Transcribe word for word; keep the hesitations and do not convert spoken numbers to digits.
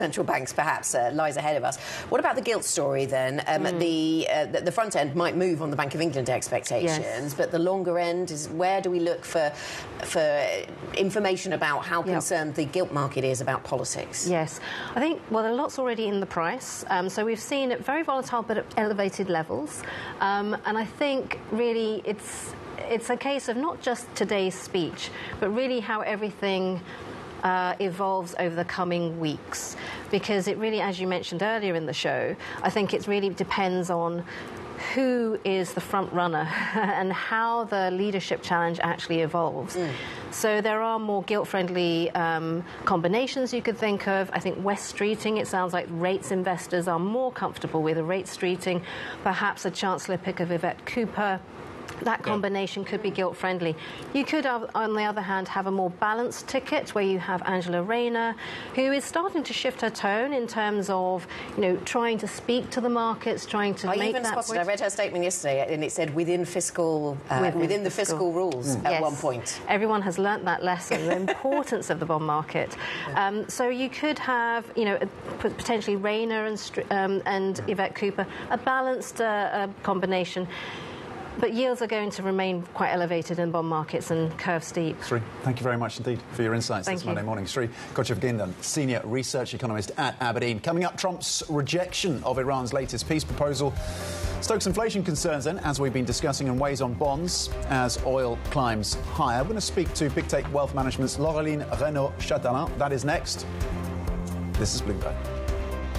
central banks perhaps uh, lies ahead of us. What about the gilt story then? Um, mm. the, uh, the the front end might move on the Bank of England expectations, yes. but the longer end is where do we look for for information about how concerned yep. the gilt market is about politics? Yes, I think well, a lot's already in the price. Um, so we've seen it very volatile but at elevated levels, um, and I think really it's it's a case of not just today's speech, but really how everything Uh, evolves over the coming weeks, because it really, as you mentioned earlier in the show, I think it really depends on who is the front runner and how the leadership challenge actually evolves. Mm. So there are more gilt-friendly um, combinations you could think of. I think West Streeting, it sounds like rates investors are more comfortable with a rate streeting, perhaps a Chancellor pick of Yvette Cooper. That combination could be gilt-friendly. You could, on the other hand, have a more balanced ticket where you have Angela Rayner, who is starting to shift her tone in terms of, you know, trying to speak to the markets, trying to I make even that spotted, voice. I read her statement yesterday, and it said within fiscal, uh, within, within the fiscal, fiscal rules mm. at yes. one point. Everyone has learnt that lesson, the importance of the bond market. Um, so you could have, you know, potentially Rayner and, um, and Yvette Cooper, a balanced uh, uh, combination. But yields are going to remain quite elevated in bond markets and curve steep. Sri, thank you very much indeed for your insights thank this you. Monday morning. Sri Kochav-Gindan, Senior Research Economist at Aberdeen. Coming up, Trump's rejection of Iran's latest peace proposal stokes inflation concerns then, as we've been discussing, and weighs on bonds as oil climbs higher. We're going to speak to Pictet Wealth Management's Laureline Renaud-Chatelain. That is next. This is Bloomberg.